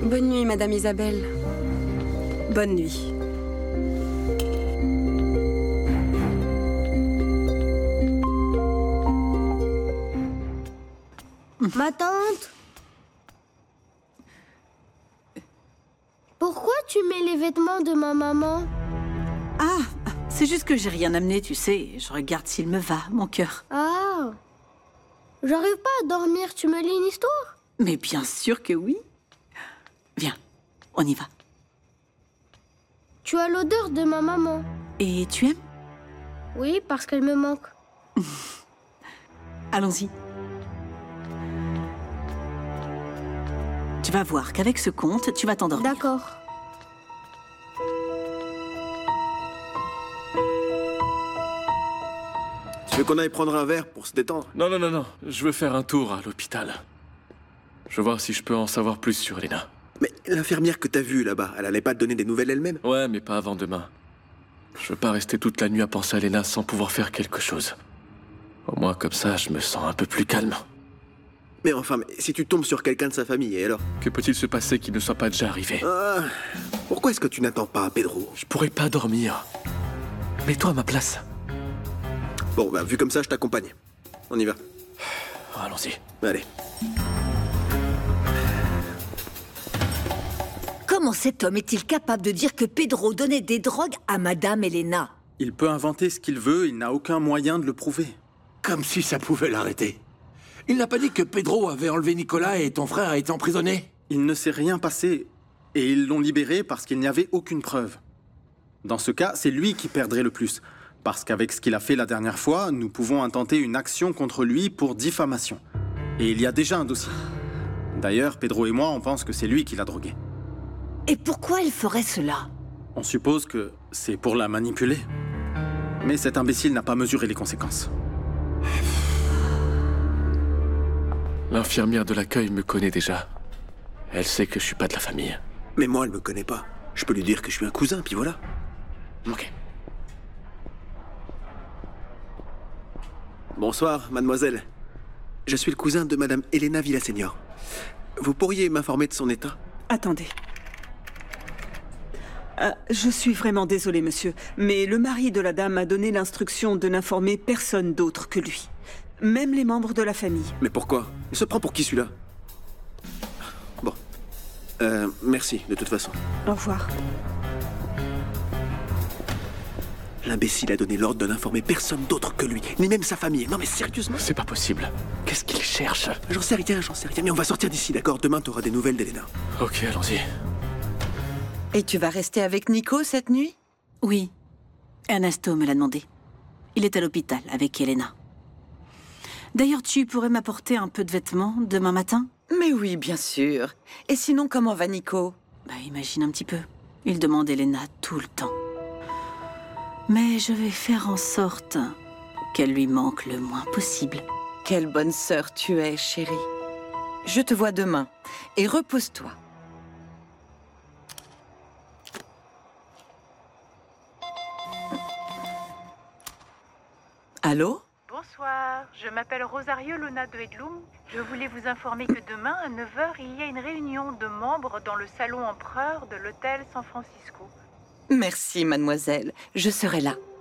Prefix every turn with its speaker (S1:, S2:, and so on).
S1: Bonne nuit, Madame Isabelle.
S2: Bonne nuit.
S3: Ma tante? Pourquoi tu mets les vêtements de ma maman?
S2: Ah, c'est juste que j'ai rien amené, tu sais. Je regarde s'il me va, mon cœur.
S3: Ah, j'arrive pas à dormir, tu me lis une histoire?
S2: Mais bien sûr que oui. Viens, on y va.
S3: Tu as l'odeur de ma maman.
S2: Et tu aimes?
S3: Oui, parce qu'elle me manque.
S2: Allons-y. Tu vas voir qu'avec ce conte, tu vas t'endormir.
S3: D'accord.
S4: Tu veux qu'on aille prendre un verre pour se détendre?
S5: Non, non, non, non. Je veux faire un tour à l'hôpital. Je veux voir si je peux en savoir plus sur Elena.
S4: Mais l'infirmière que t'as vue là-bas, elle allait pas te donner des nouvelles elle-même?
S5: Ouais, mais pas avant demain. Je veux pas rester toute la nuit à penser à Elena sans pouvoir faire quelque chose. Au moins, comme ça, je me sens un peu plus calme.
S4: Mais enfin, si tu tombes sur quelqu'un de sa famille, et alors?
S5: Que peut-il se passer qui ne soit pas déjà arrivé?
S4: Ah, pourquoi est-ce que tu n'attends pas, Pedro?
S5: Je pourrais pas dormir. Mets-toi à ma place.
S4: Bon, bah, vu comme ça, je t'accompagne. On y va.
S5: Allons-y.
S4: Allez.
S6: Comment cet homme est-il capable de dire que Pedro donnait des drogues à Madame Elena?
S7: Il peut inventer ce qu'il veut, il n'a aucun moyen de le prouver.
S8: Comme si ça pouvait l'arrêter. Il n'a pas dit que Pedro avait enlevé Nicolas et ton frère a été emprisonné?
S7: Il ne s'est rien passé, et ils l'ont libéré parce qu'il n'y avait aucune preuve. Dans ce cas, c'est lui qui perdrait le plus, parce qu'avec ce qu'il a fait la dernière fois, nous pouvons intenter une action contre lui pour diffamation. Et il y a déjà un dossier. D'ailleurs, Pedro et moi, on pense que c'est lui qui l'a drogué.
S6: Et pourquoi il ferait cela?
S7: On suppose que c'est pour la manipuler. Mais cet imbécile n'a pas mesuré les conséquences.
S5: L'infirmière de l'accueil me connaît déjà. Elle sait que je suis pas de la famille.
S4: Mais moi, elle me connaît pas. Je peux lui dire que je suis un cousin, puis voilà.
S5: Ok.
S4: Bonsoir, mademoiselle. Je suis le cousin de Madame Elena Villaseñor. Vous pourriez m'informer de son état?
S2: Attendez. Je suis vraiment désolée, monsieur, mais le mari de la dame a donné l'instruction de n'informer personne d'autre que lui. Même les membres de la famille.
S4: Mais pourquoi? Il se prend pour qui, celui-là? Bon. Merci, de toute façon.
S2: Au revoir.
S4: L'imbécile a donné l'ordre de n'informer personne d'autre que lui, ni même sa famille. Non mais sérieusement?
S5: C'est pas possible. Qu'est-ce qu'il cherche?
S4: J'en sais rien. Mais on va sortir d'ici, d'accord? Demain, t'auras des nouvelles d'Elena.
S5: Ok, allons-y.
S9: Et tu vas rester avec Nico cette nuit?
S2: Oui. Ernesto me l'a demandé. Il est à l'hôpital avec Elena. D'ailleurs, tu pourrais m'apporter un peu de vêtements demain matin?
S9: Mais oui, bien sûr. Et sinon, comment va Nico?
S2: Imagine un petit peu. Il demande Elena tout le temps. Mais je vais faire en sorte qu'elle lui manque le moins possible.
S9: Quelle bonne sœur tu es, chérie. Je te vois demain. Et repose-toi. Allô?
S10: Bonsoir, je m'appelle Rosario Luna de Edlum. Je voulais vous informer que demain, à 9 h, il y a une réunion de membres dans le salon empereur de l'hôtel San Francisco.
S9: Merci, mademoiselle. Je serai là.